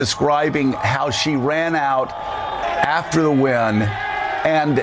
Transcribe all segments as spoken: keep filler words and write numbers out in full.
describing how she ran out after the win and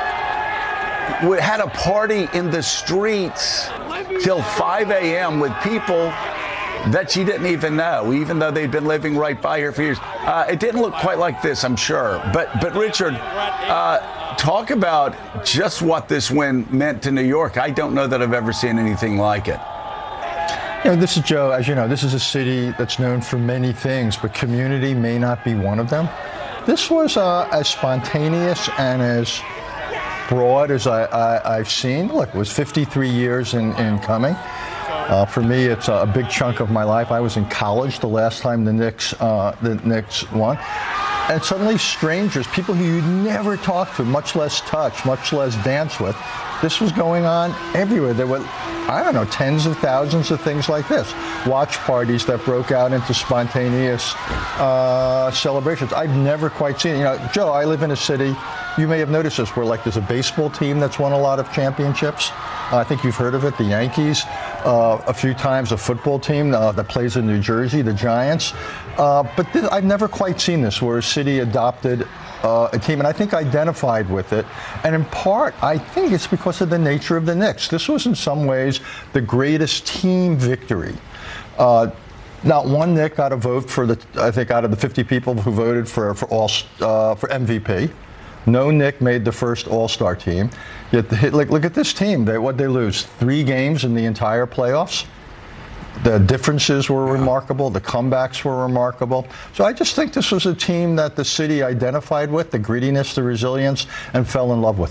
had a party in the streets till five a.m. with people that she didn't even know, even though they'd been living right by her for years. Uh, it didn't look quite like this, I'm sure. But, but Richard, uh, talk about just what this win meant to New York. I don't know that I've ever seen anything like it. You know, this is Joe, as you know, this is a city that's known for many things, but community may not be one of them. This was uh, as spontaneous and as broad as I, I, I've seen. Look, it was fifty-three years in, in coming. Uh, for me, it's a big chunk of my life. I was in college the last time the Knicks, uh, the Knicks won. And suddenly strangers, people who you'd never talk to, much less touch, much less dance with, this was going on everywhere. There were, I don't know, tens of thousands of things like this. Watch parties that broke out into spontaneous uh, celebrations. I've never quite seen it. You know, Joe, I live in a city, you may have noticed this, where like there's a baseball team that's won a lot of championships. Uh, I think you've heard of it, the Yankees. Uh, a few times a football team uh, that plays in New Jersey, the Giants. Uh, but this, I've never quite seen this, where a city adopted uh, a team, and I think identified with it. And in part, I think it's because of the nature of the Knicks. This was in some ways the greatest team victory. Uh, Not one Knick got a vote for the, I think, out of the fifty people who voted for for all uh, for M V P. No Knick made the first All-Star team. Yet, the, like, look at this team. They what they lose three games in the entire playoffs. The differences were remarkable. The comebacks were remarkable. So I just think this was a team that the city identified with, the grittiness, the resilience, and fell in love with.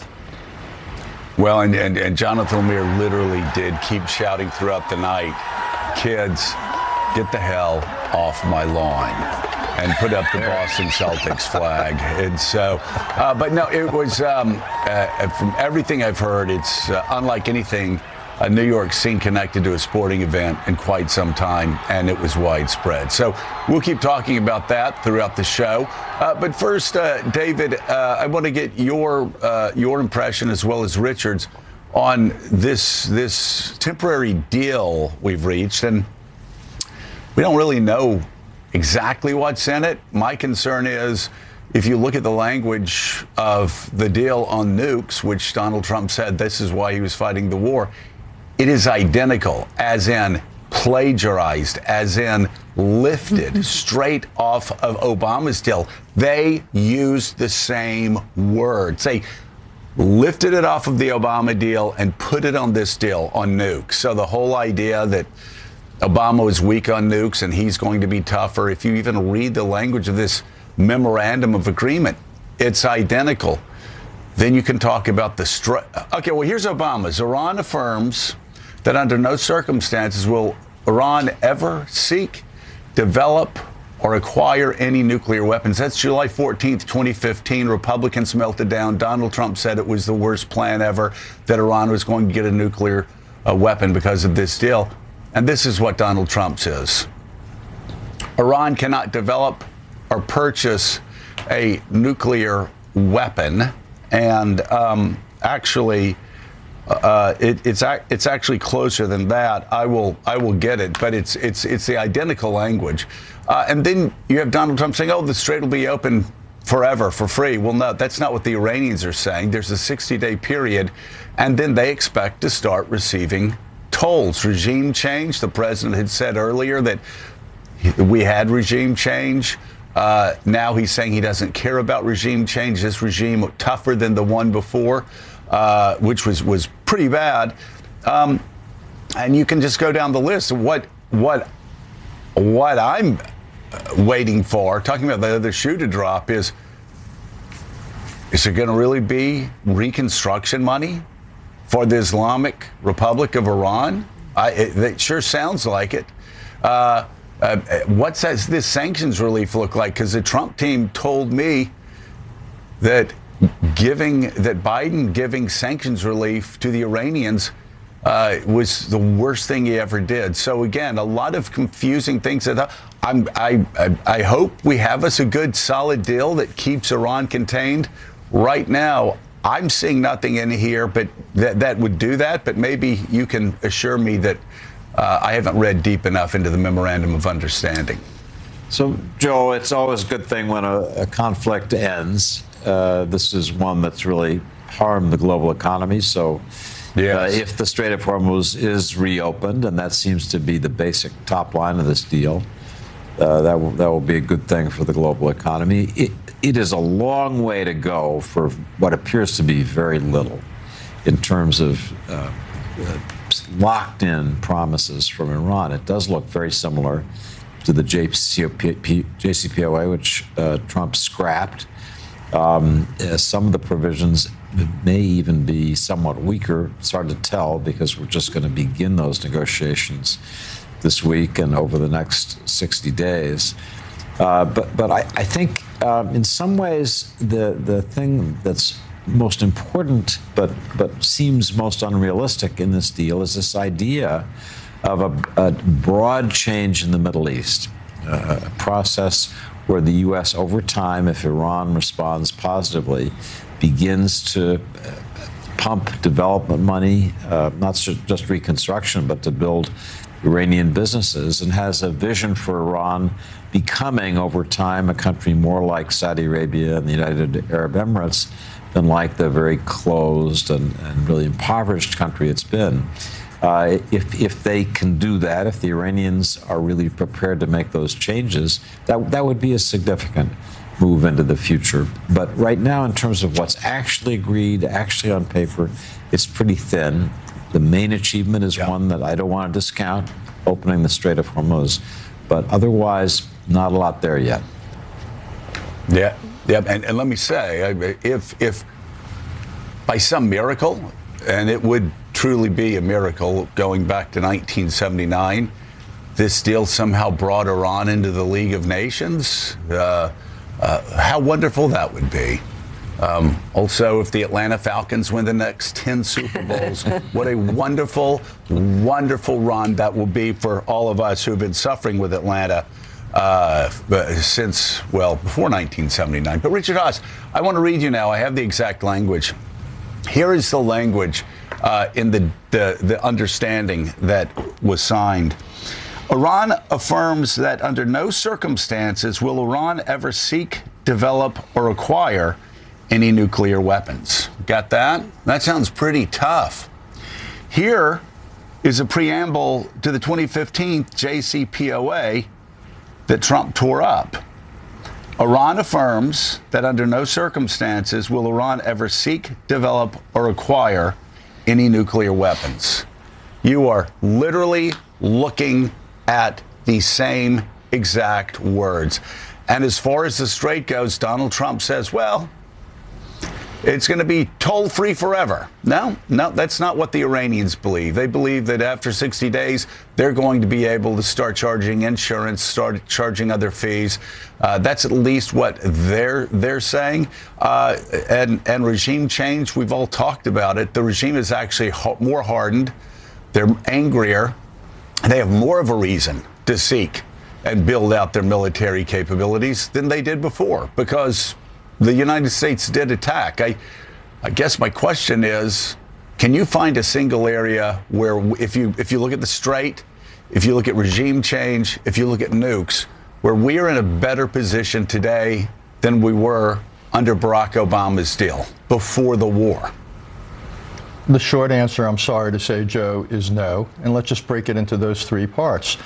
Well, and, and, and Jonathan Lemire literally did keep shouting throughout the night, kids, get the hell off my lawn, and put up the Boston Celtics flag. And so, uh, but no, it was, um, uh, from everything I've heard, it's uh, unlike anything uh, New York's seen connected to a sporting event in quite some time, and it was widespread. So we'll keep talking about that throughout the show. Uh, but first, uh, David, uh, I want to get your uh, your impression, as well as Richard's, on this this temporary deal we've reached. And we don't really know exactly what's in it. My concern is, if you look at the language of the deal on nukes, which Donald Trump said this is why he was fighting the war, it is identical, as in plagiarized, as in lifted straight off of Obama's deal. They used the same words. They lifted it off of the Obama deal and put it on this deal on nukes. So the whole idea that Obama was weak on nukes and he's going to be tougher, if you even read the language of this memorandum of agreement, it's identical. Then you can talk about the str- okay, well, here's Obama's. Iran affirms that under no circumstances will Iran ever seek, develop, or acquire any nuclear weapons. That's July fourteenth, twenty fifteen. Republicans melted down. Donald Trump said it was the worst plan ever, that Iran was going to get a nuclear uh, weapon because of this deal. And this is what Donald Trump says. Iran cannot develop or purchase a nuclear weapon. And um, actually, uh, it, it's it's actually closer than that. I will I will get it, but it's it's it's the identical language. Uh, and then you have Donald Trump saying, "Oh, the strait will be open forever for free." Well, no, that's not what the Iranians are saying. There's a sixty-day period, and then they expect to start receiving tolls. Regime change. The president had said earlier that we had regime change. Uh, now he's saying he doesn't care about regime change. This regime tougher than the one before, uh, which was was pretty bad. Um, and you can just go down the list. What what what I'm waiting for, talking about the other shoe to drop, is is there going to really be reconstruction money for the Islamic Republic of Iran? I, it, it sure sounds like it. Uh, Uh, what does this sanctions relief look like? Because the Trump team told me that giving that Biden giving sanctions relief to the Iranians uh, was the worst thing he ever did. So again, a lot of confusing things. That I'm, I, I I hope we have us a good, solid deal that keeps Iran contained. Right now, I'm seeing nothing in here, but that that would do that. But maybe you can assure me that Uh, I haven't read deep enough into the memorandum of understanding. So, Joe, it's always a good thing when a, a conflict ends. Uh, this is one that's really harmed the global economy. So, yes. uh, if the Strait of Hormuz is reopened, and that seems to be the basic top line of this deal, uh, that will that will be a good thing for the global economy. It, it is a long way to go for what appears to be very little in terms of uh, uh, locked-in promises from Iran. It does look very similar to the J C P O A, which uh, Trump scrapped. Um, uh, some of the provisions may even be somewhat weaker. It's hard to tell because we're just going to begin those negotiations this week and over the next sixty days. Uh, but but I, I think um, in some ways the the thing that's most important but but seems most unrealistic in this deal is this idea of a, a broad change in the Middle East, uh, a process where the U S over time, if Iran responds positively, begins to pump development money, uh, not just reconstruction, but to build Iranian businesses, and has a vision for Iran becoming over time a country more like Saudi Arabia and the United Arab Emirates than like the very closed and, and really impoverished country it's been. Uh, if if they can do that, if the Iranians are really prepared to make those changes, that that would be a significant move into the future. But right now, in terms of what's actually agreed, actually on paper, it's pretty thin. The main achievement is yeah. one that I don't want to discount, opening the Strait of Hormuz. But otherwise, not a lot there yet. Yeah, yeah. And, and let me say, if if by some miracle, and it would truly be a miracle going back to nineteen seventy-nine, this deal somehow brought Iran into the League of Nations. Uh, uh, how wonderful that would be. Um, also, if the Atlanta Falcons win the next ten Super Bowls, what a wonderful, wonderful run that will be for all of us who've been suffering with Atlanta uh, since, well, before nineteen seventy-nine. But Richard Haass, I want to read you now. I have the exact language. Here is the language uh, in the, the, the understanding that was signed. Iran affirms that under no circumstances will Iran ever seek, develop, or acquire any nuclear weapons. Got that? That sounds pretty tough. Here is a preamble to the twenty fifteen J C P O A that Trump tore up. Iran affirms that under no circumstances will Iran ever seek, develop, or acquire any nuclear weapons. You are literally looking at the same exact words. And as far as the Strait goes, Donald Trump says, well, it's going to be toll-free forever. No, no, that's not what the Iranians believe. They believe that after sixty days, they're going to be able to start charging insurance, start charging other fees. Uh, that's at least what they're they're saying. Uh, and, and regime change, we've all talked about it. The regime is actually ho- more hardened. They're angrier. They have more of a reason to seek and build out their military capabilities than they did before, because the United States did attack. I, I guess my question is, can you find a single area where, if you if you look at the Strait, if you look at regime change, if you look at nukes, where we are in a better position today than we were under Barack Obama's deal before the war? The short answer, I'm sorry to say, Joe, is no. And let's just break it into those three parts.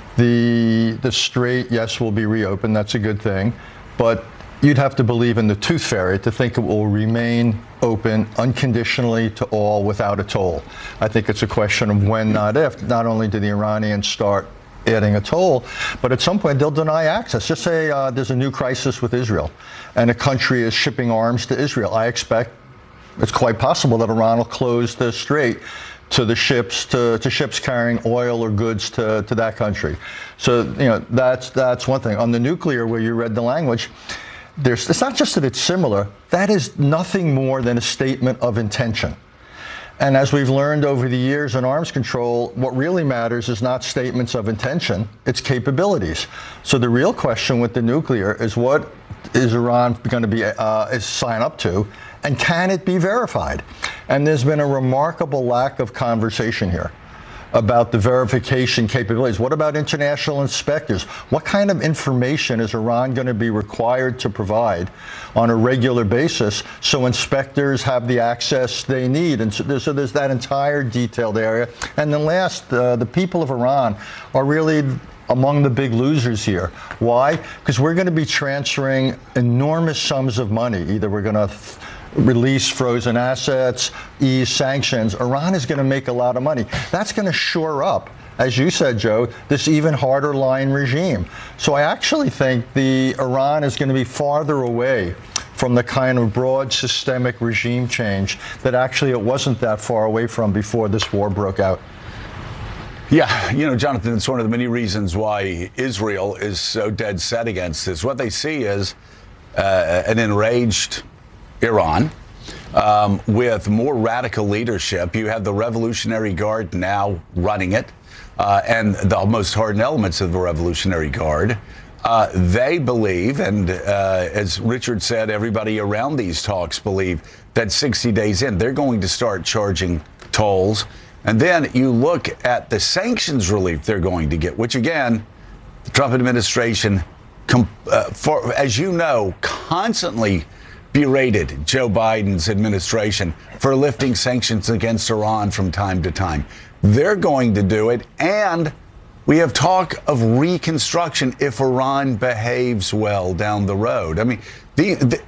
The the Strait, yes, will be reopened. That's a good thing. But you'd have to believe in the tooth fairy to think it will remain open unconditionally to all without a toll. I think it's a question of when, not if. Not only do the Iranians start adding a toll, but at some point they'll deny access. Just say uh, there's a new crisis with Israel and a country is shipping arms to Israel. I expect it's quite possible that Iran will close the Strait to the ships, to, to ships carrying oil or goods to, to that country. So, you know, that's that's one thing. On the nuclear, where you read the language, there's, it's not just that it's similar, that is nothing more than a statement of intention. And as we've learned over the years in arms control, what really matters is not statements of intention, it's capabilities. So the real question with the nuclear is, what is Iran going to be uh, is sign up to, and can it be verified? And there's been a remarkable lack of conversation here. about the verification capabilities? What about international inspectors? What kind of information is Iran going to be required to provide on a regular basis so inspectors have the access they need? And so there's, so there's that entire detailed area. And then last, uh, the people of Iran are really among the big losers here. Why? Because we're going to be transferring enormous sums of money. Either we're going to release frozen assets, ease sanctions. Iran is going to make a lot of money. That's going to shore up, as you said, Joe, this even harder line regime. So I actually think the Iran is going to be farther away from the kind of broad systemic regime change that actually it wasn't that far away from before this war broke out. Yeah, you know, Jonathan, it's one of the many reasons why Israel is so dead set against this. What they see is uh, an enraged Iran um, with more radical leadership. You have the Revolutionary Guard now running it, uh, and the most hardened elements of the Revolutionary Guard. Uh, they believe, and uh, as Richard said, everybody around these talks believe that sixty days in, they're going to start charging tolls. And then you look at the sanctions relief they're going to get, which again, the Trump administration, com- uh, for, as you know, constantly berated Joe Biden's administration for lifting sanctions against Iran from time to time. They're going to do it, and we have talk of reconstruction if Iran behaves well down the road. I mean, the, the,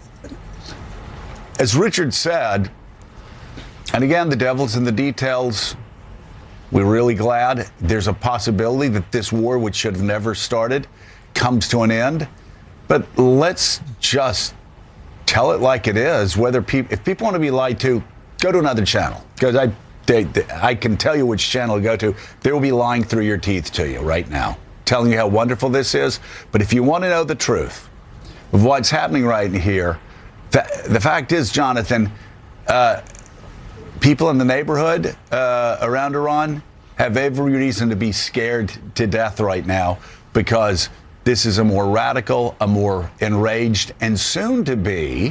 as Richard said, and again, the devil's in the details. We're really glad there's a possibility that this war, which should have never started, comes to an end. But let's just tell it like it is. Whether people, if people want to be lied to, go to another channel, because I, they, they, I can tell you which channel to go to. They will be lying through your teeth to you right now, telling you how wonderful this is. But if you want to know the truth of what's happening right here, the, the fact is, Jonathan, uh, people in the neighborhood uh, around Iran have every reason to be scared to death right now, because this is a more radical, a more enraged, and soon to be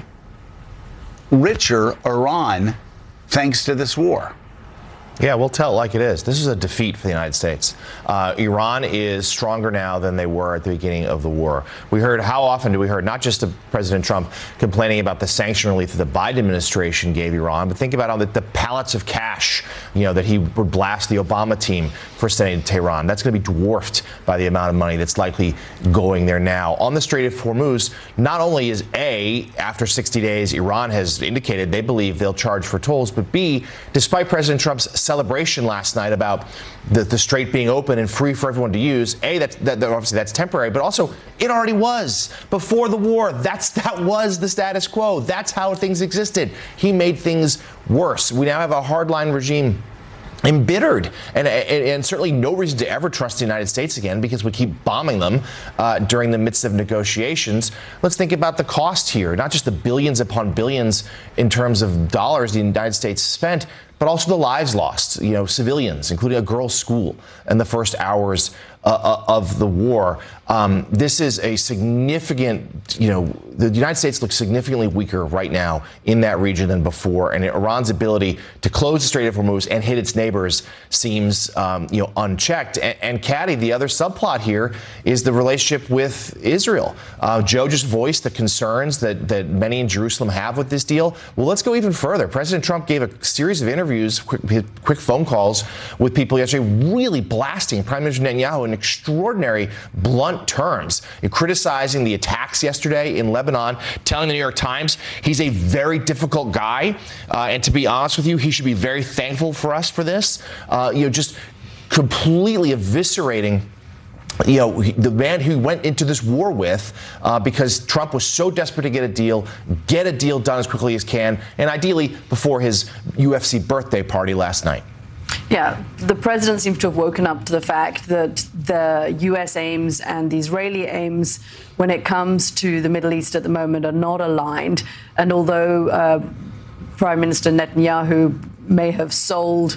richer Iran thanks to this war. Yeah, we'll tell it like it is. This is a defeat for the United States. Uh, Iran is stronger now than they were at the beginning of the war. We heard, how often do we heard, not just of President Trump complaining about the sanction relief that the Biden administration gave Iran, but think about all the, the pallets of cash, you know, that he would blast the Obama team for sending to Tehran. That's going to be dwarfed by the amount of money that's likely going there now. On the Strait of Hormuz, not only is A, after sixty days, Iran has indicated they believe they'll charge for tolls, but B, despite President Trump's celebration last night about the, the strait being open and free for everyone to use, A, that, that, that obviously that's temporary, but also it already was before the war. That's that was the status quo. That's how things existed. He made things worse. We now have a hardline regime embittered, and, and, and certainly no reason to ever trust the United States again, because we keep bombing them uh, during the midst of negotiations. Let's think about the cost here, not just the billions upon billions in terms of dollars the United States spent, but also the lives lost, you know, civilians, including a girls' school in the first hours uh, of the war. Um, this is a significant, you know, the United States looks significantly weaker right now in that region than before, and Iran's ability to close the Strait of Hormuz and hit its neighbors seems, um, you know, unchecked. And, and Caddy, the other subplot here is the relationship with Israel. Uh, Joe just voiced the concerns that, that many in Jerusalem have with this deal. Well, let's go even further. President Trump gave a series of interviews, quick, quick phone calls with people yesterday, really blasting Prime Minister Netanyahu in extraordinary, blunt terms, criticizing the attacks yesterday in Lebanon, telling the New York Times he's a very difficult guy. Uh, and to be honest with you, he should be very thankful for us for this. Uh, you know, just completely eviscerating, you know, the man who went into this war with uh, because Trump was so desperate to get a deal, get a deal done as quickly as can, and ideally before his U F C birthday party last night. Yeah, the president seems to have woken up to the fact that the U S aims and the Israeli aims when it comes to the Middle East at the moment are not aligned. And although uh, Prime Minister Netanyahu may have sold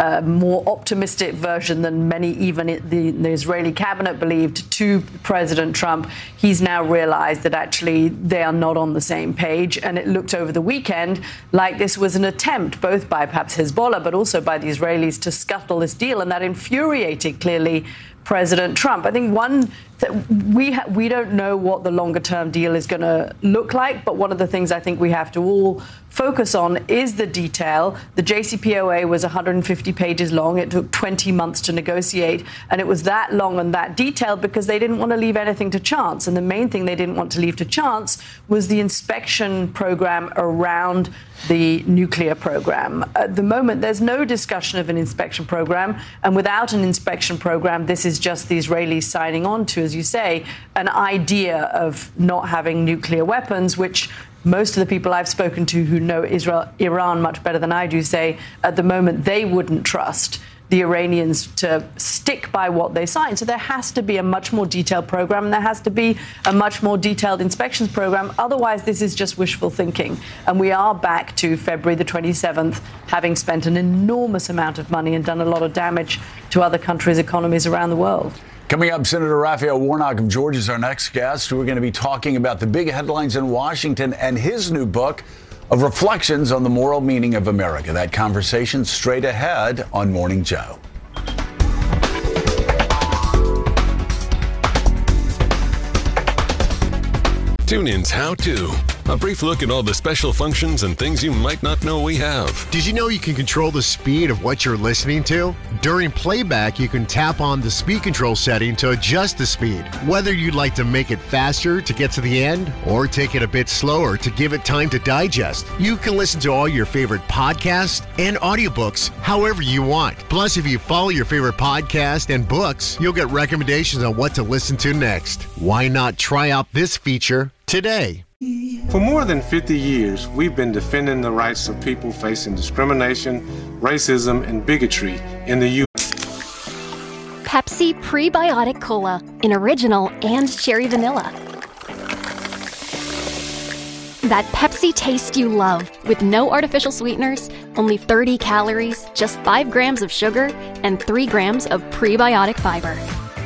a more optimistic version than many, even the, the Israeli cabinet, believed to President Trump. He's now realized that actually they are not on the same page. And it looked over the weekend like this was an attempt, both by perhaps Hezbollah, but also by the Israelis, to scuttle this deal. And that infuriated, clearly, President Trump. I think one that we ha- we don't know what the longer term deal is going to look like, but one of the things I think we have to all focus on is the detail. The J C P O A was one hundred fifty pages long. It took twenty months to negotiate, and it was that long and that detailed because they didn't want to leave anything to chance. And the main thing they didn't want to leave to chance was the inspection program around the nuclear program. At the moment, there's no discussion of an inspection program, and without an inspection program, this is just the Israelis signing on to, as you say, an idea of not having nuclear weapons, which most of the people I've spoken to who know Israel, Iran much better than I do say at the moment they wouldn't trust the Iranians to stick by what they signed. So there has to be a much more detailed program, and there has to be a much more detailed inspections program. Otherwise, this is just wishful thinking. And we are back to February the twenty-seventh, having spent an enormous amount of money and done a lot of damage to other countries' economies around the world. Coming up, Senator Raphael Warnock of Georgia is our next guest. We're going to be talking about the big headlines in Washington and his new book of reflections on the moral meaning of America. That conversation straight ahead on Morning Joe. TuneIn's How To. A brief look at all the special functions and things you might not know we have. Did you know you can control the speed of what you're listening to? During playback, you can tap on the speed control setting to adjust the speed. Whether you'd like to make it faster to get to the end or take it a bit slower to give it time to digest, you can listen to all your favorite podcasts and audiobooks however you want. Plus, if you follow your favorite podcast and books, you'll get recommendations on what to listen to next. Why not try out this feature today? For more than fifty years, we've been defending the rights of people facing discrimination, racism, and bigotry in the U S Pepsi Prebiotic Cola in original and cherry vanilla. That Pepsi taste you love with no artificial sweeteners, only thirty calories, just five grams of sugar, and three grams of prebiotic fiber.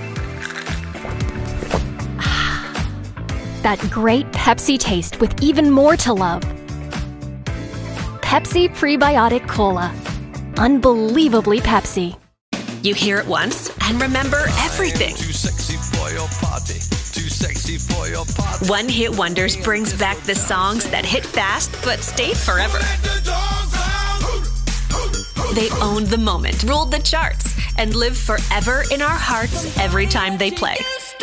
That great Pepsi taste with even more to love. Pepsi Prebiotic Cola. Unbelievably Pepsi. You hear it once and remember everything. Too sexy for your party. Too sexy for your party. One Hit Wonders brings back the songs that hit fast but stayed forever. They owned the moment, ruled the charts, and live forever in our hearts every time they play.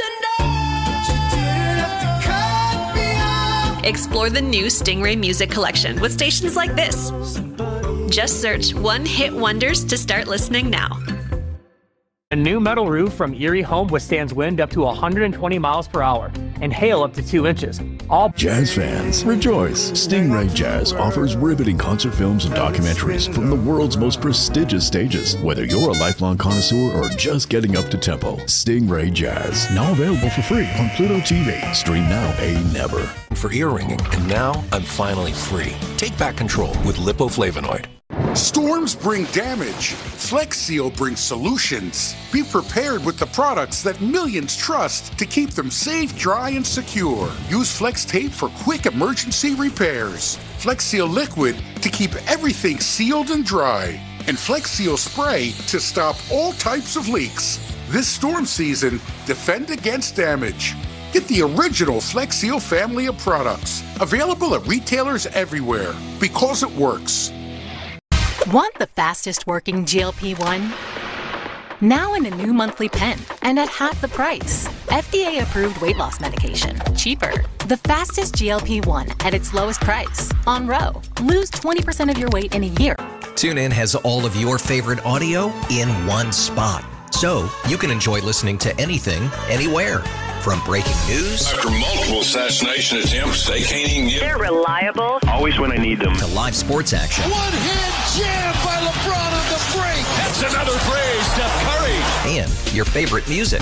Explore the new Stingray Music Collection with stations like this. Just search One Hit Wonders to start listening now. A new metal roof from Erie Home withstands wind up to one hundred twenty miles per hour and hail up to two inches. All jazz fans, rejoice! Stingray Jazz offers riveting concert films and documentaries from the world's most prestigious stages. Whether you're a lifelong connoisseur or just getting up to tempo, Stingray Jazz, now available for free on Pluto T V. Stream now, pay never. For ear ringing, and now I'm finally free. Take back control with lipoflavonoid. Storms bring damage. Flex Seal brings solutions. Be prepared with the products that millions trust to keep them safe, dry, and secure. Use Flex Tape for quick emergency repairs. Flex Seal Liquid to keep everything sealed and dry. And Flex Seal Spray to stop all types of leaks. This storm season, defend against damage. Get the original Flex Seal family of products. Available at retailers everywhere because it works. Want the fastest working G L P one? Now in a new monthly pen and at half the price. F D A approved weight loss medication. Cheaper. The fastest G L P one at its lowest price. On Ro. Lose twenty percent of your weight in a year. TuneIn has all of your favorite audio in one spot. So you can enjoy listening to anything, anywhere. From breaking news. After multiple assassination attempts, they can't even get. They're reliable. Always when I need them. To live sports action. One hand jam by LeBron on the break. That's another three, Steph Curry. And your favorite music.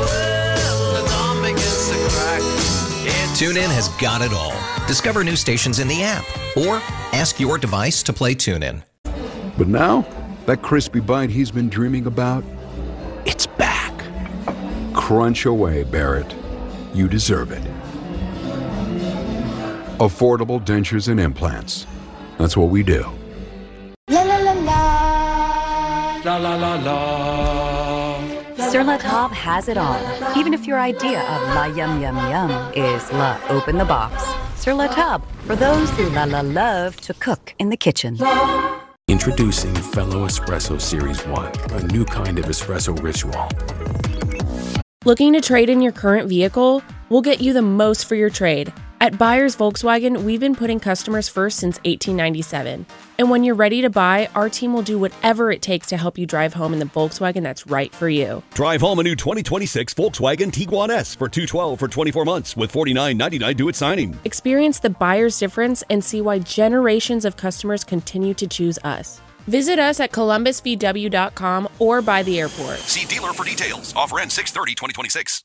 TuneIn has got it all. Discover new stations in the app or ask your device to play TuneIn. But now, That crispy bite he's been dreaming about, it's back. Crunch away, Barrett. You deserve it. Affordable dentures and implants. That's what we do. La la la la. La la la la. Sur La Table has it all. Even if your idea of la yum yum yum is la open the box. Sur La Table, for those who la la love to cook in the kitchen. Introducing Fellow Espresso Series one, a new kind of espresso ritual. Looking to trade in your current vehicle? We'll get you the most for your trade. At Buyers Volkswagen, we've been putting customers first since eighteen ninety-seven. And when you're ready to buy, our team will do whatever it takes to help you drive home in the Volkswagen that's right for you. Drive home a new twenty twenty-six Volkswagen Tiguan S for two hundred twelve dollars for twenty-four months with forty-nine ninety-nine due at signing. Experience the buyer's difference and see why generations of customers continue to choose us. Visit us at columbus v w dot com or by the airport. See dealer for details. Offer ends six thirty twenty twenty-six.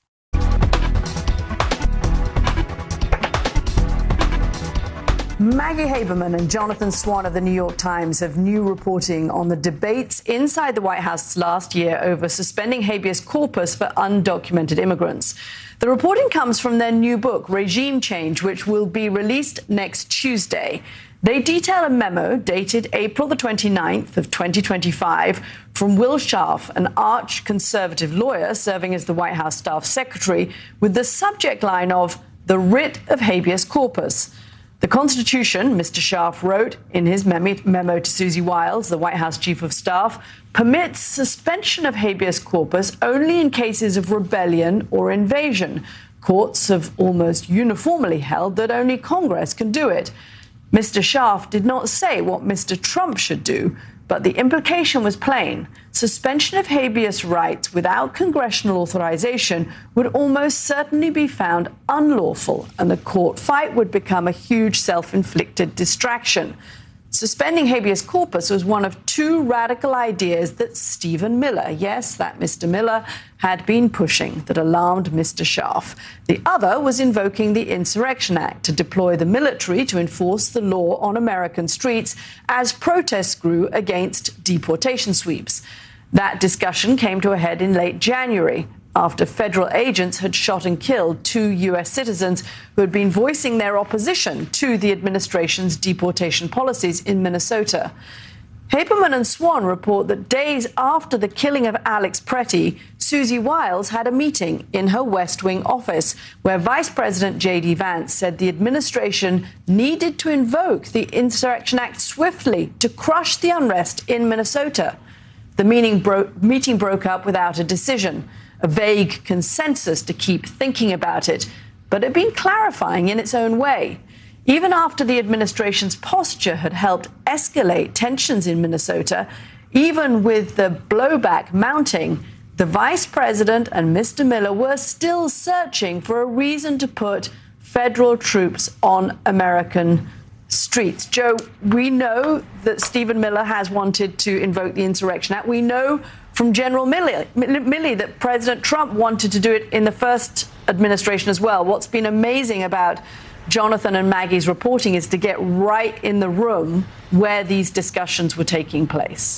Maggie Haberman and Jonathan Swan of the New York Times have new reporting on the debates inside the White House last year over suspending habeas corpus for undocumented immigrants. The reporting comes from their new book, Regime Change, which will be released next Tuesday. They detail a memo dated April the twenty-ninth of twenty twenty-five from Will Scharf, an arch-conservative lawyer serving as the White House staff secretary, with the subject line of the writ of habeas corpus. The Constitution, Mister Scharf wrote in his memo to Susie Wiles, the White House chief of staff, permits suspension of habeas corpus only in cases of rebellion or invasion. Courts have almost uniformly held that only Congress can do it. Mister Scharf did not say what Mister Trump should do, but the implication was plain. Suspension of habeas rights without congressional authorization would almost certainly be found unlawful, and the court fight would become a huge self-inflicted distraction. Suspending habeas corpus was one of two radical ideas that Stephen Miller, yes, that Mister Miller, had been pushing that alarmed Mister Scharf. The other was invoking the Insurrection Act to deploy the military to enforce the law on American streets as protests grew against deportation sweeps. That discussion came to a head in late January, after federal agents had shot and killed two U S citizens who had been voicing their opposition to the administration's deportation policies in Minnesota. Haberman and Swan report that days after the killing of Alex Pretty, Susie Wiles had a meeting in her West Wing office where Vice President J D Vance said the administration needed to invoke the Insurrection Act swiftly to crush the unrest in Minnesota. The meeting, bro- meeting broke up without a decision, a vague consensus to keep thinking about it, but it had been clarifying in its own way. Even after the administration's posture had helped escalate tensions in Minnesota, even with the blowback mounting, the vice president and Mister Miller were still searching for a reason to put federal troops on American streets. Joe, we know that Stephen Miller has wanted to invoke the Insurrection Act. We know from General Milley, Milley that President Trump wanted to do it in the first administration as well. What's been amazing about Jonathan and Maggie's reporting is to get right in the room where these discussions were taking place.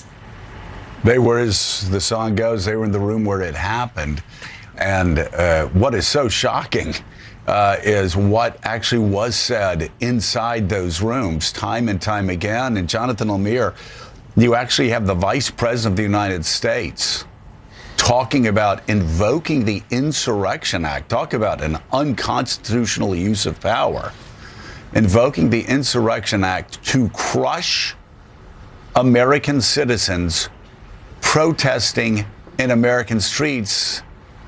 They were, as the song goes, they were in the room where it happened. And uh, what is so shocking uh, is what actually was said inside those rooms time and time again. And Jonathan Lemire, you actually have the Vice President of the United States talking about invoking the Insurrection Act. Talk about an unconstitutional use of power. Invoking the Insurrection Act to crush American citizens protesting in American streets.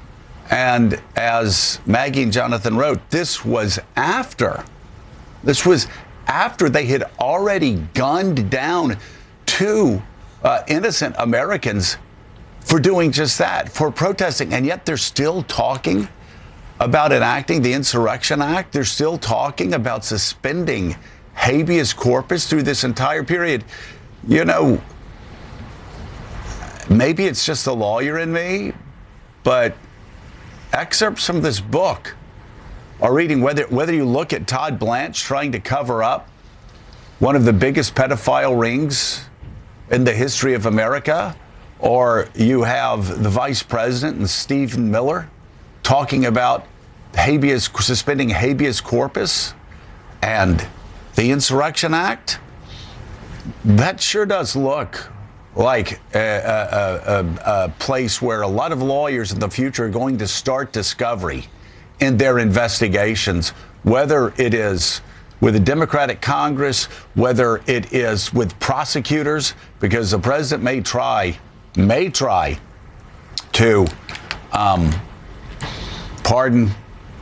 And as Maggie and Jonathan wrote, this was after, this was after they had already gunned down two uh, innocent Americans for doing just that, for protesting. And yet they're still talking about enacting the Insurrection Act. They're still talking about suspending habeas corpus through this entire period. You know, maybe it's just the lawyer in me, but excerpts from this book are reading, whether, whether you look at Todd Blanche trying to cover up one of the biggest pedophile rings in the history of America, or you have the vice president and Stephen Miller talking about habeas, suspending habeas corpus and the Insurrection Act. That sure does look like a, a, a, a place where a lot of lawyers in the future are going to start discovery in their investigations, whether it is with a Democratic Congress, whether it is with prosecutors, because the president may try, may try to um, pardon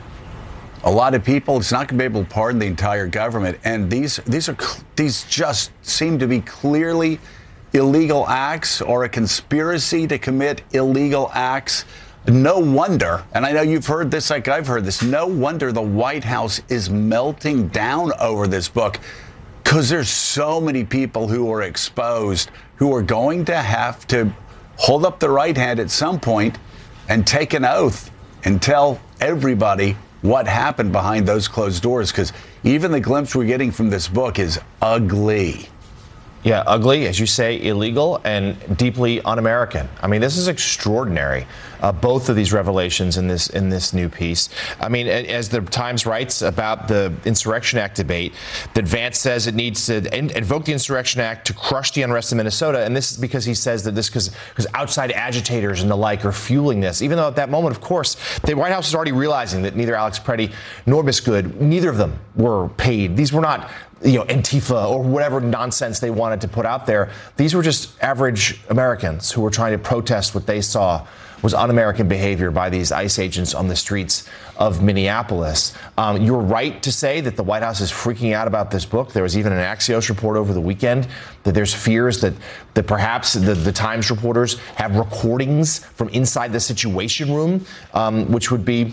a lot of people. It's not going to be able to pardon the entire government. And these these are these just seem to be clearly illegal acts or a conspiracy to commit illegal acts. No wonder, and I know you've heard this like I've heard this, no wonder the White House is melting down over this book, because there's so many people who are exposed who are going to have to hold up the right hand at some point and take an oath and tell everybody what happened behind those closed doors, because even the glimpse we're getting from this book is ugly. Yeah, ugly, as you say, illegal and deeply un-American. I mean, this is extraordinary. Uh, both of these revelations in this in this new piece. I mean, as the Times writes about the Insurrection Act debate, that Vance says it needs to in- invoke the Insurrection Act to crush the unrest in Minnesota, and this is because he says that this because because outside agitators and the like are fueling this. Even though at that moment, of course, the White House is already realizing that neither Alex Preddy nor Miss Good, neither of them were paid. These were not, you know, Antifa or whatever nonsense they wanted to put out there. These were just average Americans who were trying to protest what they saw was un-American behavior by these ICE agents on the streets of Minneapolis. Um, you're right to say that the White House is freaking out about this book. There was even an Axios report over the weekend that there's fears that, that perhaps the, the Times reporters have recordings from inside the Situation Room, um, which would be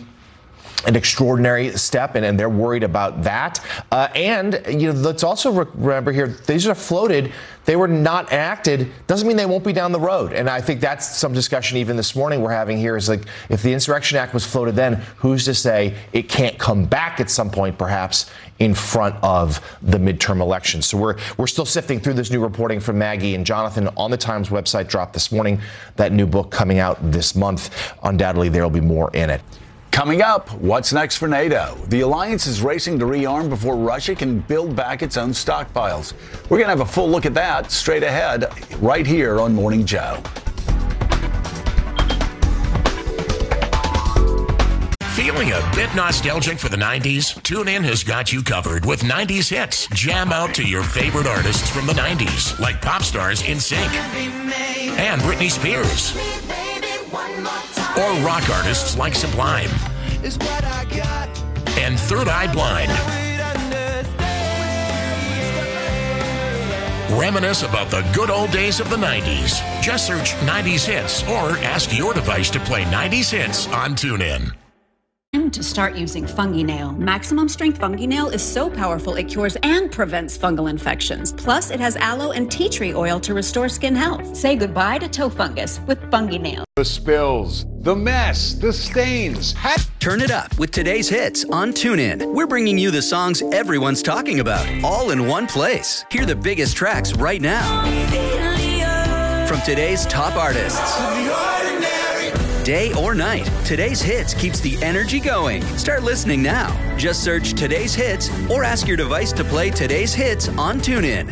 an extraordinary step, and, and they're worried about that. Uh, and, you know, let's also re- remember here, these are floated. They were not enacted. Doesn't mean they won't be down the road. And I think that's some discussion even this morning we're having here is like, if the Insurrection Act was floated then, who's to say it can't come back at some point, perhaps in front of the midterm elections? So we're we're still sifting through this new reporting from Maggie and Jonathan on the Times website, dropped this morning. That new book coming out this month. Undoubtedly, there will be more in it. Coming up, what's next for NATO? The alliance is racing to rearm before Russia can build back its own stockpiles. We're going to have a full look at that straight ahead right here on Morning Joe. Feeling a bit nostalgic for the nineties? TuneIn has got you covered with nineties hits. Jam out to your favorite artists from the nineties, like pop stars NSYNC and Britney Spears. Or rock artists like Sublime and Third Eye Blind. Reminisce about the good old days of the nineties. Just search nineties hits or ask your device to play nineties hits on TuneIn. To start using FungiNail. Maximum Strength FungiNail is so powerful it cures and prevents fungal infections. Plus, it has aloe and tea tree oil to restore skin health. Say goodbye to toe fungus with FungiNail. The spills, the mess, the stains. Turn it up with today's hits on TuneIn. We're bringing you the songs everyone's talking about, all in one place. Hear the biggest tracks right now from today's top artists. Day or night, today's hits keeps the energy going. Start listening now. Just search today's hits or ask your device to play today's hits on TuneIn.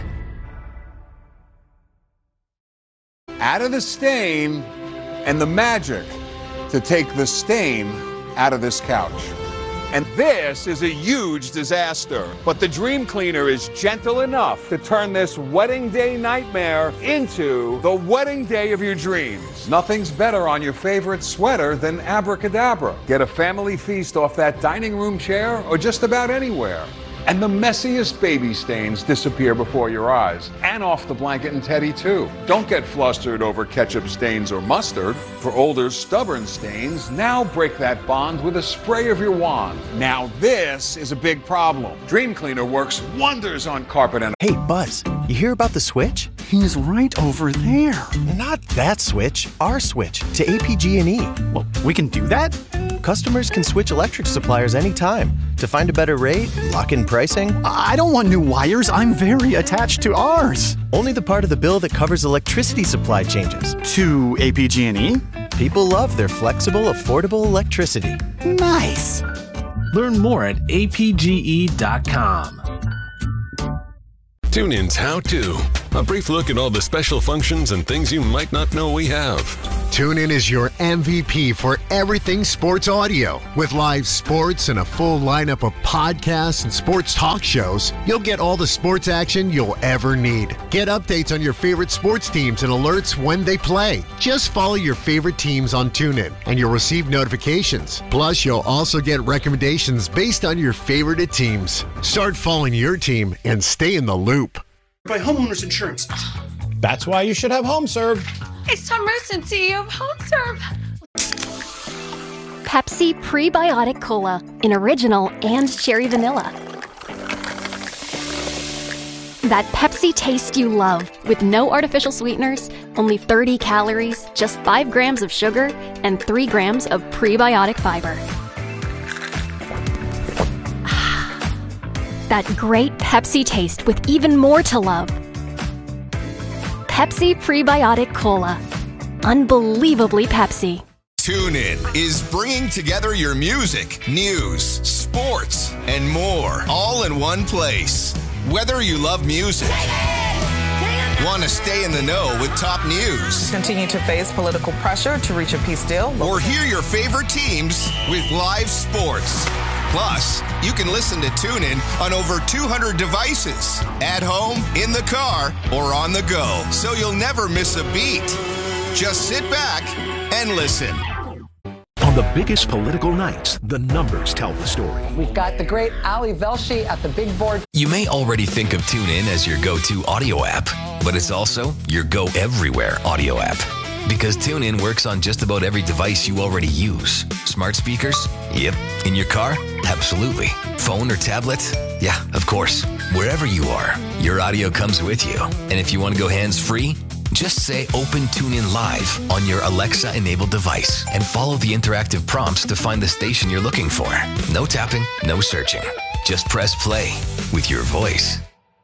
Out of the stain and the magic to take the stain out of this couch. And this is a huge disaster. But the Dream Cleaner is gentle enough to turn this wedding day nightmare into the wedding day of your dreams. Nothing's better on your favorite sweater than Abracadabra. Get a family feast off that dining room chair or just about anywhere. And the messiest baby stains disappear before your eyes. And off the blanket and teddy, too. Don't get flustered over ketchup stains or mustard. For older, stubborn stains, now break that bond with a spray of your wand. Now this is a big problem. Dream Cleaner works wonders on carpet and... Hey, Buzz, you hear about the switch? He's right over there. Not that switch, our switch to A P G and E. Well, we can do that? customers can switch electric suppliers anytime to find a better rate, lock in pricing. I don't want new wires. I'm very attached to ours. Only the part of the bill that covers electricity supply changes. To A P G and E? People love their flexible, affordable electricity. Nice. Learn more at A P G E dot com. TuneIn's How To. A brief look at all the special functions and things you might not know we have. TuneIn is your M V P for everything sports audio. With live sports and a full lineup of podcasts and sports talk shows, you'll get all the sports action you'll ever need. Get updates on your favorite sports teams and alerts when they play. Just follow your favorite teams on TuneIn and you'll receive notifications. Plus, you'll also get recommendations based on your favorite teams. Start following your team and stay in the loop. By homeowners insurance. That's why you should have HomeServe. It's Tom Merson, C E O of HomeServe. Pepsi Prebiotic Cola in original and cherry vanilla. That Pepsi taste you love with no artificial sweeteners, only thirty calories, just five grams of sugar, and three grams of prebiotic fiber. That great Pepsi taste with even more to love. Pepsi Prebiotic Cola. Unbelievably Pepsi. TuneIn is bringing together your music, news, sports, and more, all in one place. Whether you love music, want to stay in the know with top news, continue to face political pressure to reach a peace deal, or hear your favorite teams with live sports. Plus, you can listen to TuneIn on over two hundred devices, at home, in the car, or on the go, so you'll never miss a beat. Just sit back and listen. On the biggest political nights, the numbers tell the story. We've got the great Ali Velshi at the big board. You may already think of TuneIn as your go-to audio app, but it's also your go-everywhere audio app. Because TuneIn works on just about every device you already use. Smart speakers? Yep. In your car? Absolutely. Phone or tablet? Yeah, of course. Wherever you are, your audio comes with you. And if you want to go hands-free, just say Open TuneIn Live on your Alexa-enabled device and follow the interactive prompts to find the station you're looking for. No tapping, no searching. Just press play with your voice.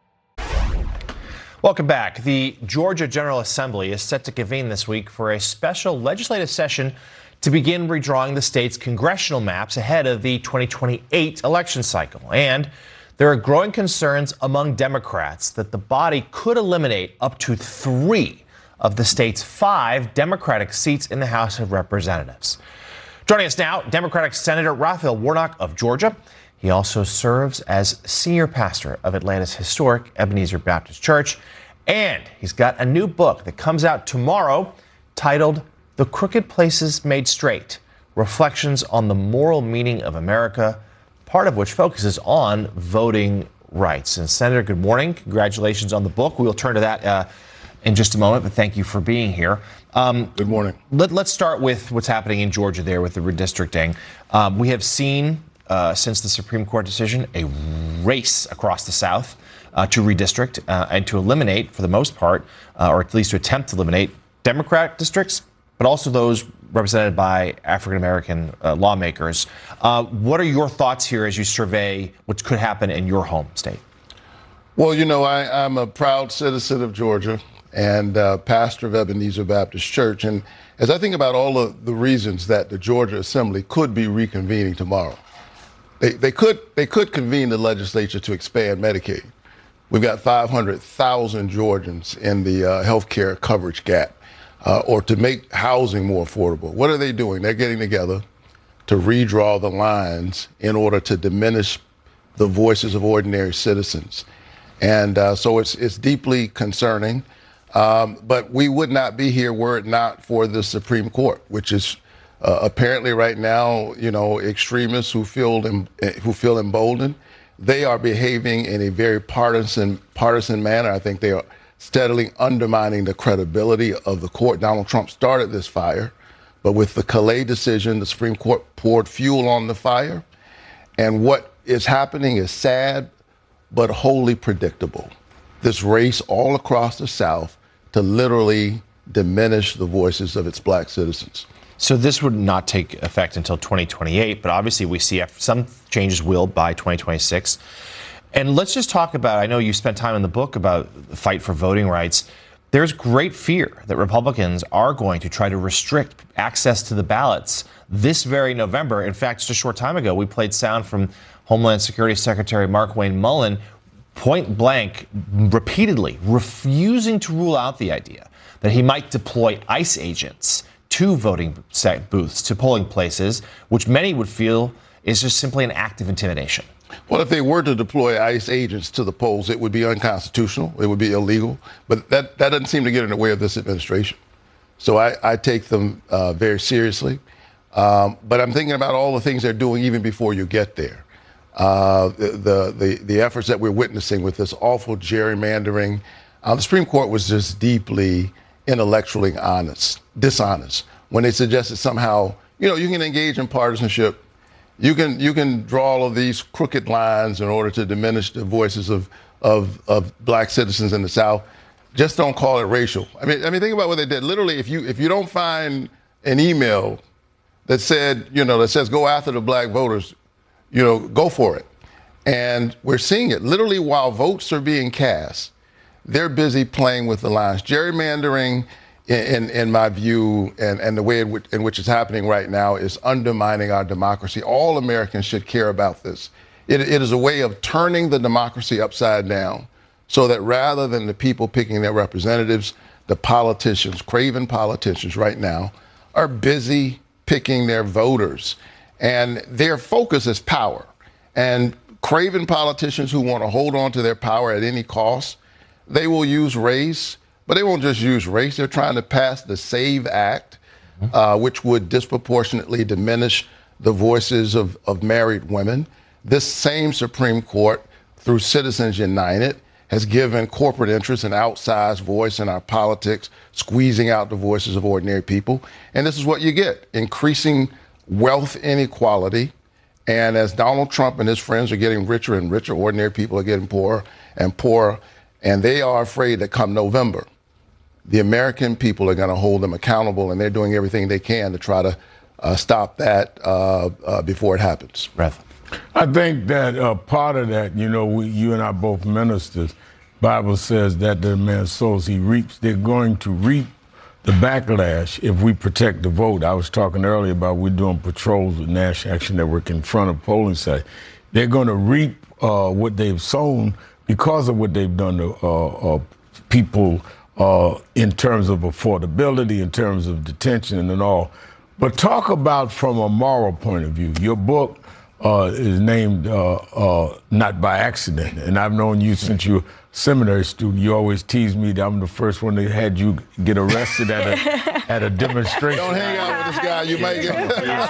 Welcome back. The Georgia General Assembly is set to convene this week for a special legislative session to begin redrawing the state's congressional maps ahead of the twenty twenty-eight election cycle. And there are growing concerns among Democrats that the body could eliminate up to three of the state's five Democratic seats in the House of Representatives. Joining us now, Democratic Senator Raphael Warnock of Georgia. He also serves as senior pastor of Atlanta's historic Ebenezer Baptist Church. And he's got a new book that comes out tomorrow titled The Crooked Places Made Straight, Reflections on the Moral Meaning of America, part of which focuses on voting rights. And Senator, good morning. Congratulations on the book. We'll turn to that uh, in just a moment, but thank you for being here. Um, good morning. Let, let's start with what's happening in Georgia there with the redistricting. Um, we have seen Uh, since the Supreme Court decision, a race across the South uh, to redistrict uh, and to eliminate, for the most part, uh, or at least to attempt to eliminate, Democratic districts, but also those represented by African-American uh, lawmakers. Uh, what are your thoughts here as you survey what could happen in your home state? Well, you know, I, I'm a proud citizen of Georgia and uh, pastor of Ebenezer Baptist Church. And as I think about all of the reasons that the Georgia Assembly could be reconvening tomorrow, They, they could they could convene the legislature to expand Medicaid. We've got five hundred thousand Georgians in the uh, health care coverage gap, uh, or to make housing more affordable. What are they doing? They're getting together to redraw the lines in order to diminish the voices of ordinary citizens. And uh, so it's, it's deeply concerning. Um, but we would not be here were it not for the Supreme Court, which is Uh, apparently right now, you know, extremists who feel em- who feel emboldened, they are behaving in a very partisan partisan manner. I think they are steadily undermining the credibility of the court. Donald Trump started this fire, but with the Calais decision, the Supreme Court poured fuel on the fire. And what is happening is sad, but wholly predictable. This race all across the South to literally diminish the voices of its black citizens. So this would not take effect until twenty twenty-eight, but obviously we see some changes will by twenty twenty-six. And let's just talk about, I know you spent time in the book about the fight for voting rights. There's great fear that Republicans are going to try to restrict access to the ballots this very November. In fact, just a short time ago, we played sound from Homeland Security Secretary Markwayne Mullin, point blank, repeatedly refusing to rule out the idea that he might deploy ICE agents to voting booths, to polling places, which many would feel is just simply an act of intimidation. Well, if they were to deploy ICE agents to the polls, it would be unconstitutional. It would be illegal. But that, that doesn't seem to get in the way of this administration. So I, I take them uh, very seriously. Um, but I'm thinking about all the things they're doing even before you get there. Uh, the, the, the, the efforts that we're witnessing with this awful gerrymandering. Uh, the Supreme Court was just deeply intellectually honest, dishonest, when they suggested somehow, you know, you can engage in partisanship. You can you can draw all of these crooked lines in order to diminish the voices of, of, of black citizens in the South. Just don't call it racial. I mean, I mean, think about what they did. Literally, if you if you don't find an email that said, you know, that says go after the black voters, you know, go for it. And we're seeing it. Literally, while votes are being cast, they're busy playing with the lines. Gerrymandering, in, in, in my view, and, and the way in which, in which it's happening right now is undermining our democracy. All Americans should care about this. It, it is a way of turning the democracy upside down so that rather than the people picking their representatives, the politicians, craven politicians right now, are busy picking their voters. And their focus is power. And craven politicians who want to hold on to their power at any cost, they will use race, but they won't just use race. They're trying to pass the SAVE Act, uh, which would disproportionately diminish the voices of, of married women. This same Supreme Court, through Citizens United, has given corporate interests an outsized voice in our politics, squeezing out the voices of ordinary people. And this is what you get, increasing wealth inequality. And as Donald Trump and his friends are getting richer and richer, ordinary people are getting poorer and poorer. And they are afraid that come November, the American people are going to hold them accountable, and they're doing everything they can to try to uh, stop that uh, uh, before it happens. Rev. I think that uh, part of that, you know, we, you and I both ministers, Bible says that the man sows, he reaps. They're going to reap the backlash if we protect the vote. I was talking earlier about we're doing patrols with National Action Network in front of polling sites. They're going to reap uh, what they've sown because of what they've done to uh, uh, people uh, in terms of affordability, in terms of detention and all. But talk about from a moral point of view. Your book uh, is named uh, uh, Not by Accident, and I've known you since you were a seminary student. You always tease me that I'm the first one that had you get arrested at a at a demonstration. Don't hang out with this guy, you might get...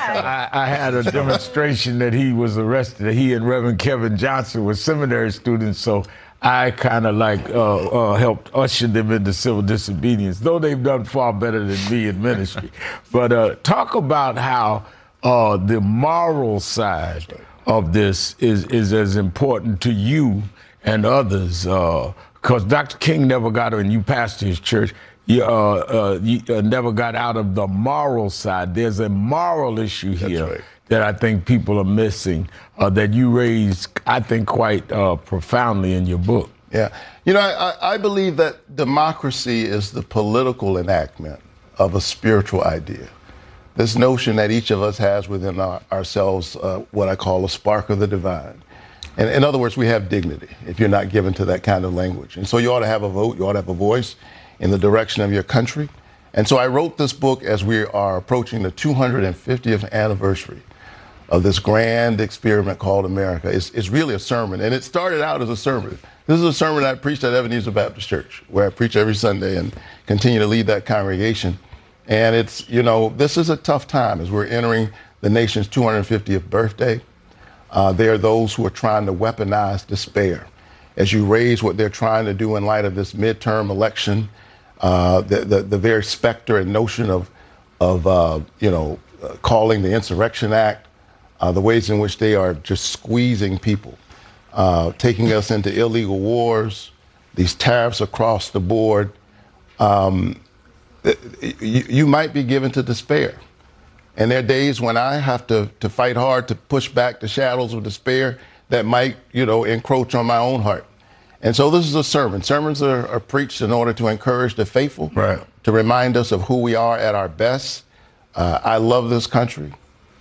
I, I had a demonstration that he was arrested, that he and Reverend Kevin Johnson were seminary students, so I kind of like uh, uh, helped usher them into civil disobedience, though they've done far better than me in ministry. But uh, talk about how uh, the moral side of this is, is as important to you and others, because uh, Doctor King never got, and you pastor his church, you, uh, uh, you uh, never got out of the moral side. There's a moral issue here right. that I think people are missing, uh, that you raise, I think, quite uh, profoundly in your book. Yeah. You know, I, I believe that democracy is the political enactment of a spiritual idea. This notion that each of us has within our, ourselves uh, what I call a spark of the divine. And in other words, we have dignity if you're not given to that kind of language. And so you ought to have a vote, you ought to have a voice in the direction of your country. And so I wrote this book as we are approaching the two hundred fiftieth anniversary of this grand experiment called America. It's, it's really a sermon, and it started out as a sermon. This is a sermon I preached at Ebenezer Baptist Church, where I preach every Sunday and continue to lead that congregation. And it's, you know, this is a tough time as we're entering the nation's two hundred fiftieth birthday. Uh, there are those who are trying to weaponize despair as you raise what they're trying to do in light of this midterm election, uh, the, the, the very specter and notion of, of uh, you know, uh, calling the Insurrection Act, uh, the ways in which they are just squeezing people, uh, taking us into illegal wars, these tariffs across the board. Um, you, you might be given to despair. And there are days when I have to, to fight hard to push back the shadows of despair that might, you know, encroach on my own heart. And so this is a sermon. Sermons are, are preached in order to encourage the faithful, right, to remind us of who we are at our best. Uh, I love this country,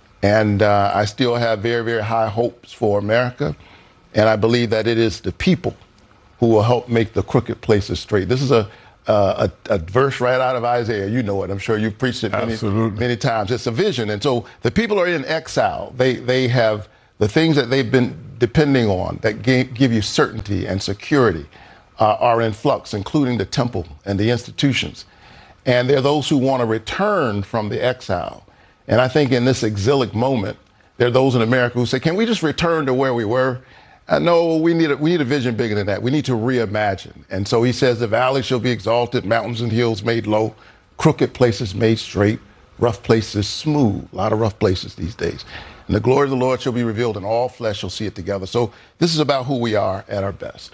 and uh, I still have very, very high hopes for America. And I believe that it is the people who will help make the crooked places straight. This is a Uh, a, a verse right out of Isaiah. You know it. I'm sure you've preached it many, many times. It's a vision. And so the people are in exile. They they have the things that they've been depending on that give, give you certainty and security uh, are in flux, including the temple and the institutions. And there are those who want to return from the exile. And I think in this exilic moment, there are those in America who say, can we just return to where we were? Uh, no, we need, a, we need a vision bigger than that. We need to reimagine. And so he says, the valley shall be exalted, mountains and hills made low, crooked places made straight, rough places smooth. A lot of rough places these days. And the glory of the Lord shall be revealed, and all flesh shall see it together. So this is about who we are at our best.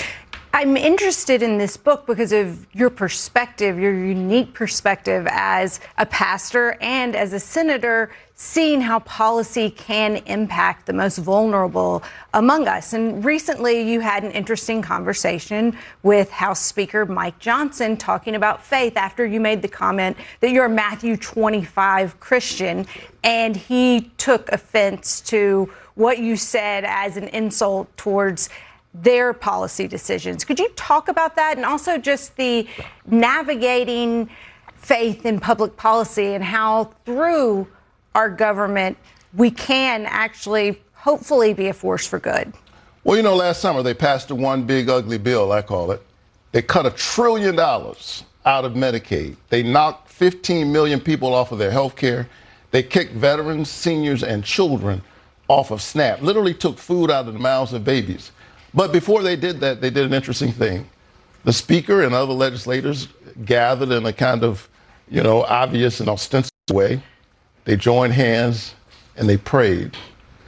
I'm interested in this book because of your perspective, your unique perspective as a pastor and as a senator, seeing how policy can impact the most vulnerable among us. And recently you had an interesting conversation with House Speaker Mike Johnson talking about faith after you made the comment that you're a Matthew twenty-five Christian, and he took offense to what you said as an insult towards their policy decisions. Could you talk about that, and also just the navigating faith in public policy and how through our government we can actually hopefully be a force for good? Well, you know, last summer they passed the one big ugly bill, I call it. They cut a trillion dollars out of Medicaid. They knocked fifteen million people off of their health care. They kicked veterans, seniors, and children off of SNAP, literally took food out of the mouths of babies. But before they did that, they did an interesting thing. The speaker and other legislators gathered in a kind of, you know, obvious and ostensible way. They joined hands and they prayed.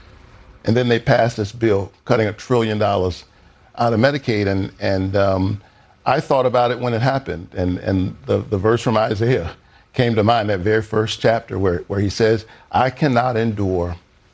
And then they passed this bill, cutting a trillion dollars out of Medicaid. And, and um, I thought about it when it happened. And, and the, the verse from Isaiah came to mind, that very first chapter where, where he says, I cannot endure